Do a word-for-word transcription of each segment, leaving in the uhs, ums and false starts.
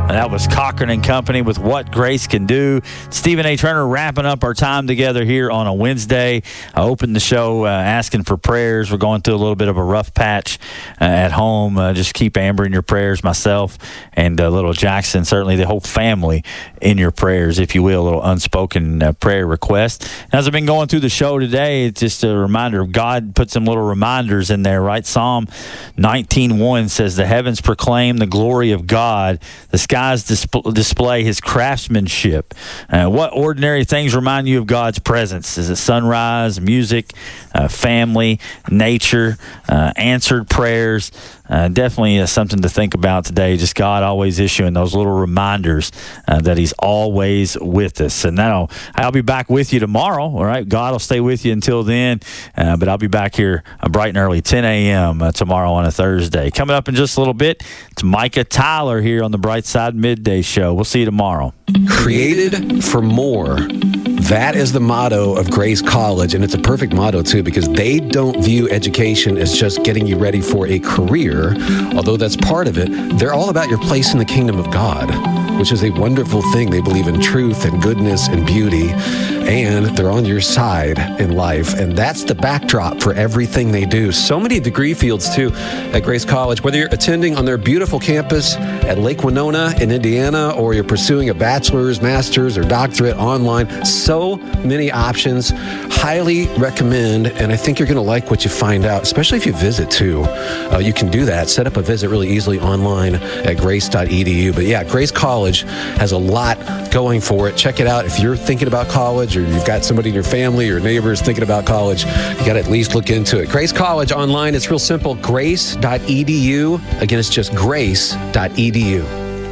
And that was Cochran and Company with What Grace Can Do. Stephen A. Turner wrapping up our time together here on a Wednesday. I opened the show uh, asking for prayers. We're going through a little bit of a rough patch uh, at home. Uh, just keep Amber in your prayers, myself and uh, little Jackson, certainly the whole family in your prayers, if you will, a little unspoken uh, prayer request. As I've been going through the show today, it's just a reminder of God put some little reminders in there, right? Psalm nineteen one says, the heavens proclaim the glory of God. The skies disp- display his craftsmanship. Uh, what ordinary things remind you of God's presence? Is it sunrise, music, uh, family, nature, uh, answered prayers? Uh, definitely uh, something to think about today. Just God always issuing those little reminders uh, that he's always with us. And now I'll be back with you tomorrow. All right. God will stay with you until then. Uh, but I'll be back here uh, bright and early, ten a.m. Uh, tomorrow on a Thursday. Coming up in just a little bit, it's Micah Tyler here on the Bright Side Midday Show. We'll see you tomorrow. Created for more. That is the motto of Grace College, and it's a perfect motto, too, because they don't view education as just getting you ready for a career, although that's part of it. They're all about your place in the kingdom of God, which is a wonderful thing. They believe in truth and goodness and beauty, and they're on your side in life, and that's the backdrop for everything they do. So many degree fields, too, at Grace College. Whether you're attending on their beautiful campus at Lake Winona in Indiana, or you're pursuing a bachelor's, master's, or doctorate online, so many options. Highly recommend, and I think you're going to like what you find out, especially if you visit, too. Uh, you can do that. Set up a visit really easily online at grace dot e d u. But yeah, Grace College has a lot going for it. Check it out. If you're thinking about college, or you've got somebody in your family or neighbors thinking about college, you got to at least look into it. Grace College online, it's real simple. grace dot e d u. Again, it's just grace dot e d u.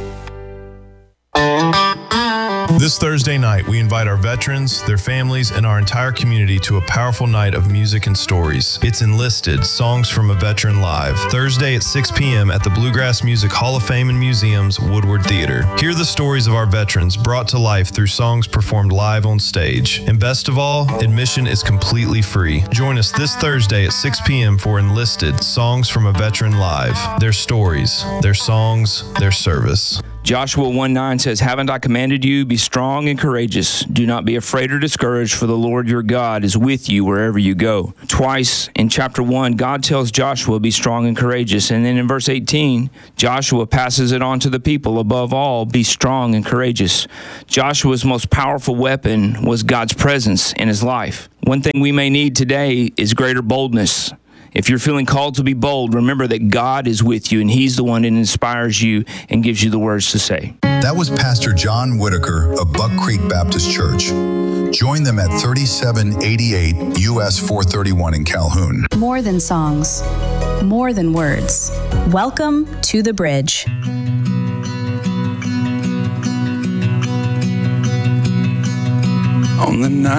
This Thursday night, we invite our veterans, their families, and our entire community to a powerful night of music and stories. It's Enlisted, Songs from a Veteran Live, Thursday at six p.m. at the Bluegrass Music Hall of Fame and Museum's Woodward Theater. Hear the stories of our veterans brought to life through songs performed live on stage. And best of all, admission is completely free. Join us this Thursday at six p.m. for Enlisted, Songs from a Veteran Live. Their stories, their songs, their service. Joshua one nine says, haven't I commanded you, be strong and courageous. Do not be afraid or discouraged, for the Lord your God is with you wherever you go. Twice in chapter one, God tells Joshua, be strong and courageous. And then in verse eighteen, Joshua passes it on to the people. Above all, be strong and courageous. Joshua's most powerful weapon was God's presence in his life. One thing we may need today is greater boldness. If you're feeling called to be bold, remember that God is with you, and he's the one that inspires you and gives you the words to say. That was Pastor John Whitaker of Buck Creek Baptist Church. Join them at thirty-seven eighty-eight U S four thirty-one in Calhoun. More than songs, more than words. Welcome to The Bridge. On the night